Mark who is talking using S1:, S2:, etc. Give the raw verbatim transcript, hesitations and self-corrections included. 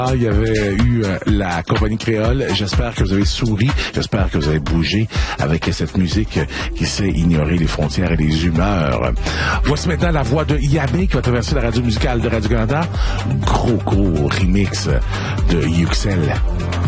S1: Ah, il y avait eu euh, la compagnie créole. J'espère que vous avez souri. J'espère que vous avez bougé avec cette musique qui sait ignorer les frontières et les humeurs. Voici maintenant la voix de Yamé qui va traverser la radio musicale de Radio-Canada. Gros, gros remix de Yuxel.